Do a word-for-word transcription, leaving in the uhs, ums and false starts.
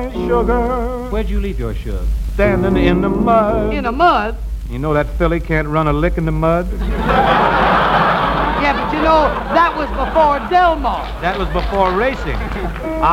his sugar. Where'd you leave your shug? Standing in the mud. In the mud? You know that filly can't run a lick in the mud? Yeah, but you know, that was before Del Mar. That was before racing.